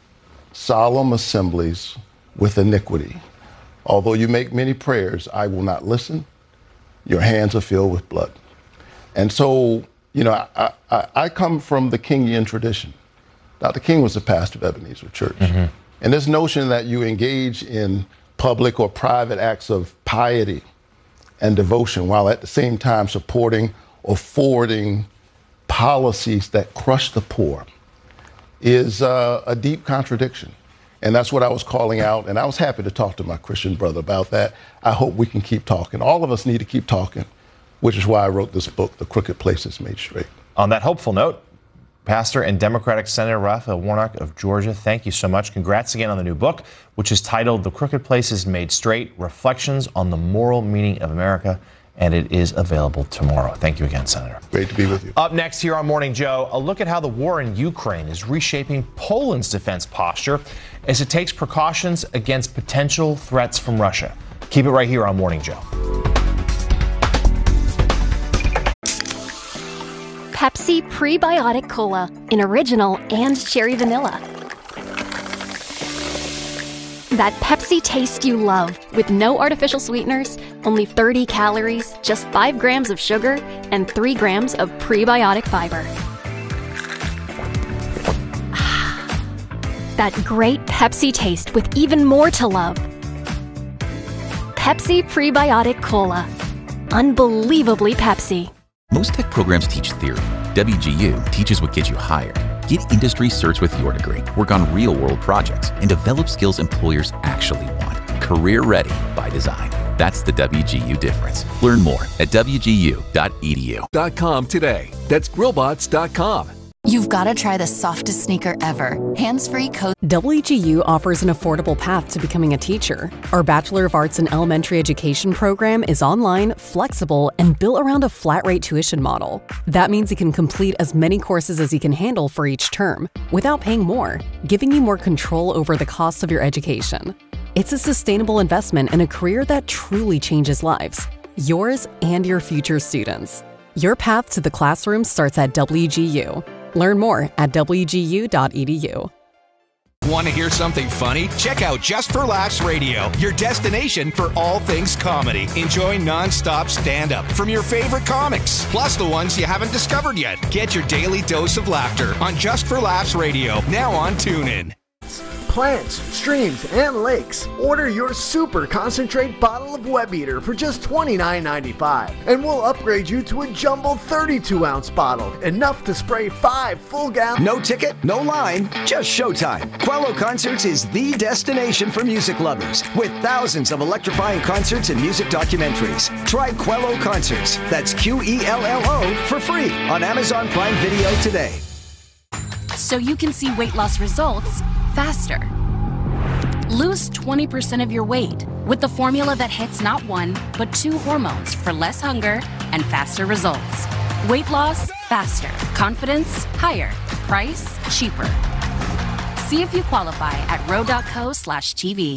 solemn assemblies with iniquity. Although you make many prayers, I will not listen. Your hands are filled with blood. And so, you know, I, I, I come from the Kingian tradition. Doctor King was the pastor of Ebenezer Church. Mm-hmm. And this notion that you engage in public or private acts of piety and devotion while at the same time supporting or forwarding policies that crush the poor is uh, a deep contradiction. And that's what I was calling out. And I was happy to talk to my Christian brother about that. I hope we can keep talking. All of us need to keep talking, which is why I wrote this book, The Crooked Places Made Straight. On that hopeful note, Pastor and Democratic Senator Raphael Warnock of Georgia, thank you so much. Congrats again on the new book, which is titled The Crooked Places Made Straight, Reflections on the Moral Meaning of America. And it is available tomorrow. Thank you again, Senator. Great to be with you. Up next here on Morning Joe, a look at how the war in Ukraine is reshaping Poland's defense posture as it takes precautions against potential threats from Russia. Keep it right here on Morning Joe. Pepsi Prebiotic Cola in original and cherry vanilla. That Pepsi taste you love, with no artificial sweeteners, only thirty calories, just five grams of sugar, and three grams of prebiotic fiber. That great Pepsi taste with even more to love. Pepsi Prebiotic Cola. Unbelievably Pepsi. Most tech programs teach theory. W G U teaches what gets you hired. Get industry certs with your degree, work on real-world projects, and develop skills employers actually want. Career ready by design. That's the W G U difference. Learn more at W G U dot E D U. .com today. That's grillbots dot com. You've got to try the softest sneaker ever. Hands-free code. W G U offers an affordable path to becoming a teacher. Our Bachelor of Arts in Elementary Education program is online, flexible, and built around a flat-rate tuition model. That means you can complete as many courses as you can handle for each term, without paying more, giving you more control over the cost of your education. It's a sustainable investment in a career that truly changes lives, yours and your future students. Your path to the classroom starts at W G U. Learn more at w g u dot e d u. Want to hear something funny? Check out Just for Laughs Radio, your destination for all things comedy. Enjoy non-stop stand-up from your favorite comics, plus the ones you haven't discovered yet. Get your daily dose of laughter on Just for Laughs Radio, now on TuneIn. Plants, streams, and lakes. Order your super concentrate bottle of Web Eater for just twenty-nine ninety-five, and we'll upgrade you to a jumbo thirty-two ounce bottle, enough to spray five full gallons. No ticket, no line, just showtime. Quello Concerts is the destination for music lovers, with thousands of electrifying concerts and music documentaries. Try Quello Concerts, that's Q E L L O, for free on Amazon Prime Video today. So you can see weight loss results faster. Lose twenty percent of your weight with the formula that hits not one, but two hormones for less hunger and faster results. Weight loss faster. Confidence higher. Price cheaper. See if you qualify at ro dot co slash T V.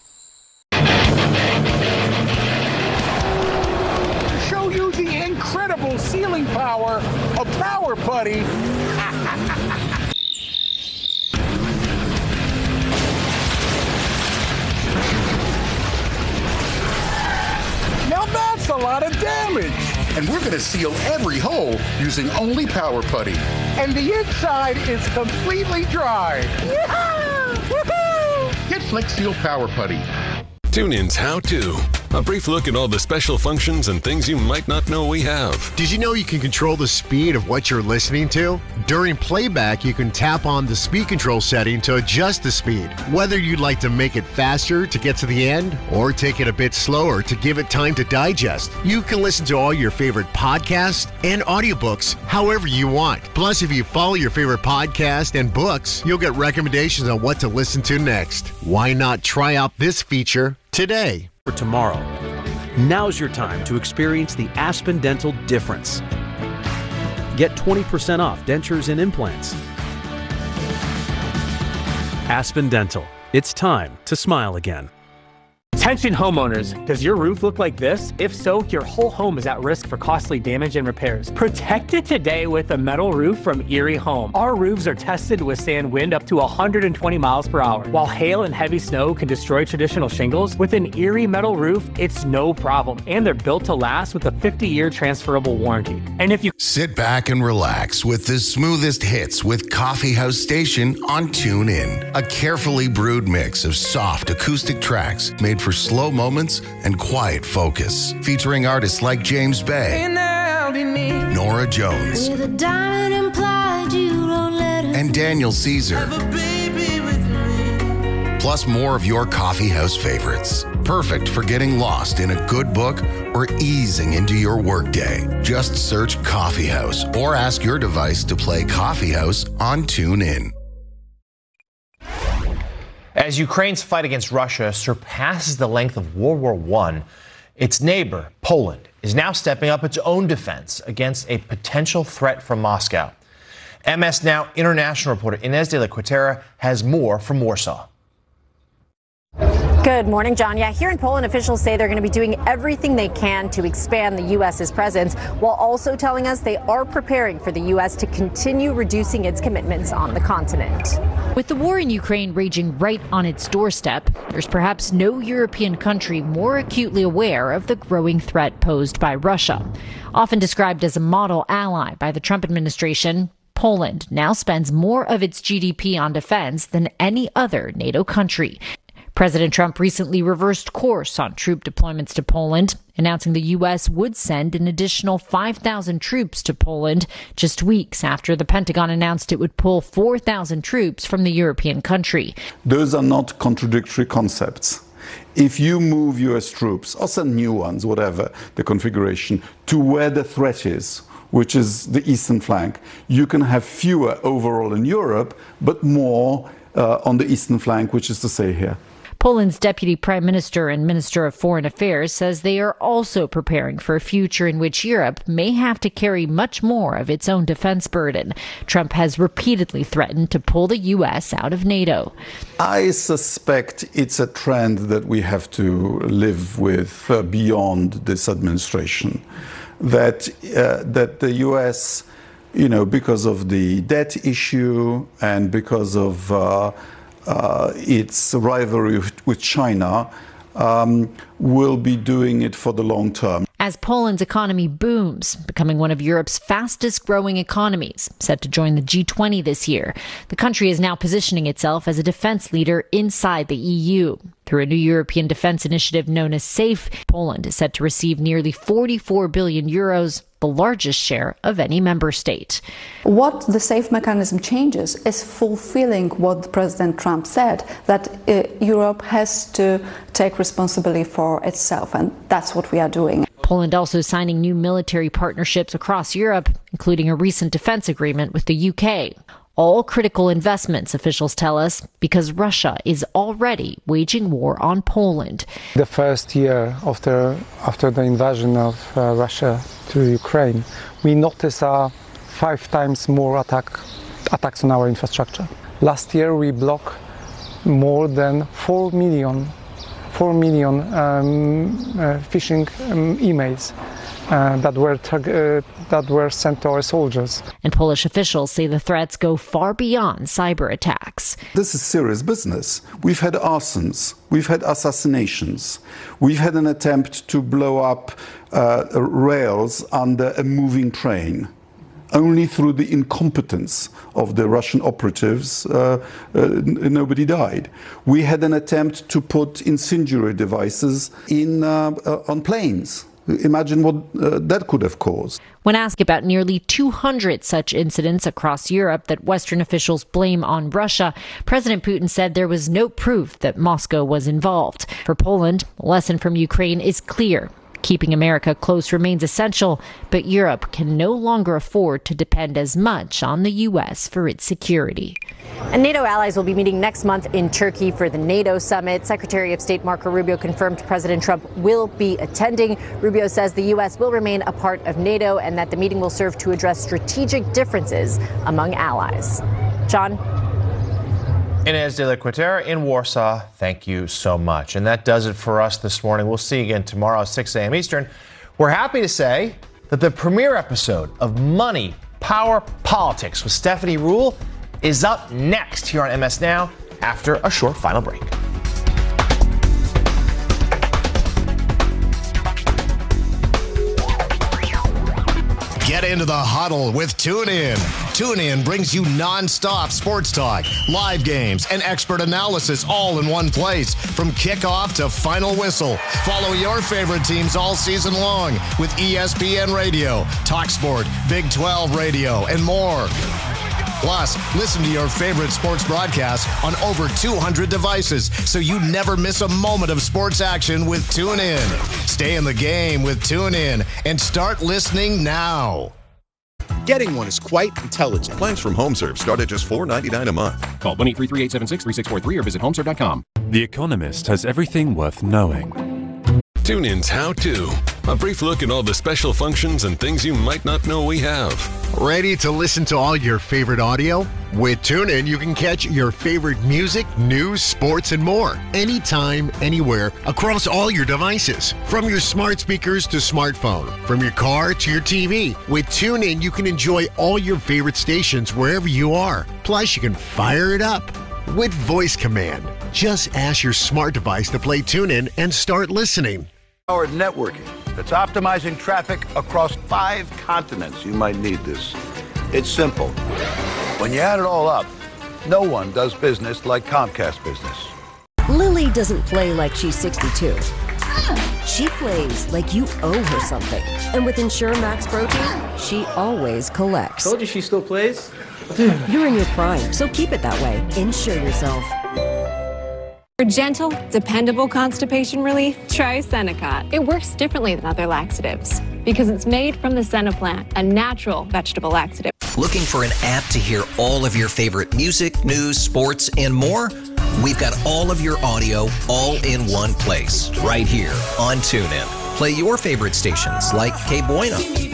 To show you the incredible ceiling power of Power Putty. Now that's a lot of damage. And we're going to seal every hole using only Power Putty. And the inside is completely dry. Yeah! Woohoo! Get Flex Seal Power Putty. TuneIn's How To. A brief look at all the special functions and things you might not know we have. Did you know you can control the speed of what you're listening to? During playback, you can tap on the speed control setting to adjust the speed. Whether you'd like to make it faster to get to the end or take it a bit slower to give it time to digest, you can listen to all your favorite podcasts and audiobooks however you want. Plus, if you follow your favorite podcast and books, you'll get recommendations on what to listen to next. Why not try out this feature today? For tomorrow. Now's your time to experience the Aspen Dental difference. Get twenty percent off dentures and implants. Aspen Dental. It's time to smile again. Attention homeowners, does your roof look like this? If so, your whole home is at risk for costly damage and repairs. Protect it today with a metal roof from Erie Home. Our roofs are tested to withstand wind up to one hundred twenty miles per hour. While hail and heavy snow can destroy traditional shingles, with an Erie metal roof, it's no problem. And they're built to last with a fifty year transferable warranty. And if you sit back and relax with the smoothest hits with Coffee House Station on TuneIn. A carefully brewed mix of soft acoustic tracks made for slow moments and quiet focus, featuring artists like James Bay, Nora Jones, and Daniel Caesar, plus more of your coffee house favorites. Perfect for getting lost in a good book or easing into your workday. Just search Coffee House or ask your device to play Coffee House on TuneIn. As Ukraine's fight against Russia surpasses the length of World War One, its neighbor, Poland, is now stepping up its own defense against a potential threat from Moscow. M S Now international reporter Inez de la Quatera has more from Warsaw. Good morning, John. Yeah, here in Poland, officials say they're going to be doing everything they can to expand the U S's presence, while also telling us they are preparing for the U S to continue reducing its commitments on the continent. With the war in Ukraine raging right on its doorstep, there's perhaps no European country more acutely aware of the growing threat posed by Russia. Often described as a model ally by the Trump administration, Poland now spends more of its G D P on defense than any other NATO country. President Trump recently reversed course on troop deployments to Poland, announcing the U S would send an additional five thousand troops to Poland just weeks after the Pentagon announced it would pull four thousand troops from the European country. Those are not contradictory concepts. If you move U S troops, or send new ones, whatever the configuration, to where the threat is, which is the eastern flank, you can have fewer overall in Europe, but more uh, on the eastern flank, which is to say here. Poland's deputy prime minister and minister of foreign affairs says they are also preparing for a future in which Europe may have to carry much more of its own defense burden. Trump has repeatedly threatened to pull the U S out of NATO. I suspect it's a trend that we have to live with uh, beyond this administration, that uh, that the U S you know, because of the debt issue and because of uh, uh, its rivalry with, with China, um, will be doing it for the long term. As Poland's economy booms, becoming one of Europe's fastest growing economies, set to join the G twenty this year, the country is now positioning itself as a defense leader inside the E U. Through a new European defense initiative known as SAFE, Poland is set to receive nearly forty-four billion euros, the largest share of any member state. What the SAFE mechanism changes is fulfilling what President Trump said, that uh, Europe has to take responsibility for itself, and that's what we are doing. Poland also signing new military partnerships across Europe, including a recent defense agreement with the U K. All critical investments, officials tell us, because Russia is already waging war on Poland. The first year after, after the invasion of uh, Russia to Ukraine, we noticed uh, five times more attack, attacks on our infrastructure. Last year we blocked more than four million, four million um, uh, phishing um, emails uh, that were uh, that were sent to our soldiers. And Polish officials say the threats go far beyond cyber attacks. This is serious business. We've had arsons, we've had assassinations, we've had an attempt to blow up uh, rails under a moving train. Only through the incompetence of the Russian operatives, uh, uh, n- nobody died. We had an attempt to put incendiary devices in uh, uh, on planes. Imagine what uh, that could have caused. When asked about nearly two hundred such incidents across Europe that Western officials blame on Russia, President Putin said there was no proof that Moscow was involved. For Poland, a lesson from Ukraine is clear. Keeping America close remains essential, but Europe can no longer afford to depend as much on the U S for its security. And NATO allies will be meeting next month in Turkey for the NATO summit. Secretary of State Marco Rubio confirmed President Trump will be attending. Rubio says the U S will remain a part of NATO and that the meeting will serve to address strategic differences among allies. John? Inez de la Quatera in Warsaw, thank you so much. And that does it for us this morning. We'll see you again tomorrow at six a.m. Eastern. We're happy to say that the premiere episode of Money, Power, Politics with Stephanie Ruhle is up next here on M S Now after a short final break. Get into the huddle with TuneIn. TuneIn brings you non-stop sports talk, live games, and expert analysis all in one place. From kickoff to final whistle. Follow your favorite teams all season long with E S P N Radio, TalkSport, Big twelve Radio, and more. Plus, listen to your favorite sports broadcasts on over two hundred devices so you never miss a moment of sports action with TuneIn. Stay in the game with TuneIn and start listening now. Getting one is quite intelligent. Plans from HomeServe start at just four ninety-nine a month. Call one eight three three eight seven six three six four three or visit homeserve dot com. The Economist has everything worth knowing. TuneIn's How To. A brief look at all the special functions and things you might not know we have. Ready to listen to all your favorite audio? With TuneIn, you can catch your favorite music, news, sports, and more. Anytime, anywhere, across all your devices. From your smart speakers to smartphone. From your car to your T V. With TuneIn, you can enjoy all your favorite stations wherever you are. Plus, you can fire it up with voice command. Just ask your smart device to play TuneIn and start listening. Powered networking that's optimizing traffic across five continents. You might need this. It's simple. When you add it all up, no one does business like Comcast Business. Lily doesn't play like she's sixty-two. She plays like you owe her something. And with Ensure Max Protein, she always collects. Told you she still plays? You're in your prime, so keep it that way. Insure yourself. For gentle, dependable constipation relief, try Senokot. It works differently than other laxatives because it's made from the senna plant, a natural vegetable laxative. Looking for an app to hear all of your favorite music, news, sports, and more? We've got all of your audio all in one place, right here on TuneIn. Play your favorite stations like Que Buena,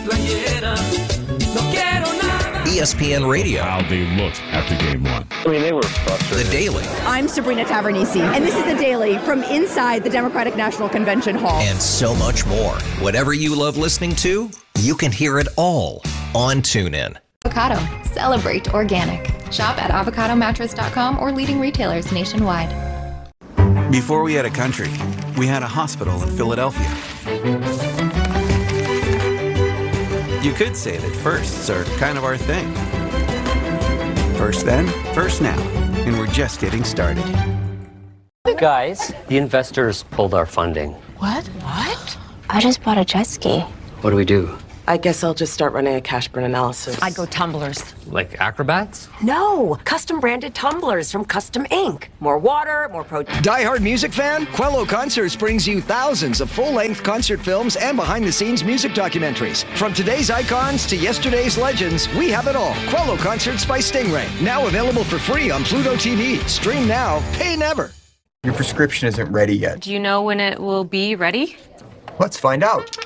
E S P N Radio. How they looked after game one. I mean, they were frustrated. The Daily. I'm Sabrina Tavernisi, and this is The Daily from inside the Democratic National Convention Hall. And so much more. Whatever you love listening to, you can hear it all on TuneIn. Avocado. Celebrate organic. Shop at avocado mattress dot com or leading retailers nationwide. Before we had a country, we had a hospital in Philadelphia. You could say that firsts are kind of our thing. First then, first now, and we're just getting started. Guys, the investors pulled our funding. What? What? I just bought a jet ski. What do we do? I guess I'll just start running a cash burn analysis. I'd go tumblers. Like acrobats? No, custom branded tumblers from Custom Incorporated. More water, more protein. Die Hard music fan? Quello Concerts brings you thousands of full-length concert films and behind-the-scenes music documentaries. From today's icons to yesterday's legends, we have it all. Quello Concerts by Stingray. Now available for free on Pluto T V. Stream now, pay never. Your prescription isn't ready yet. Do you know when it will be ready? Let's find out.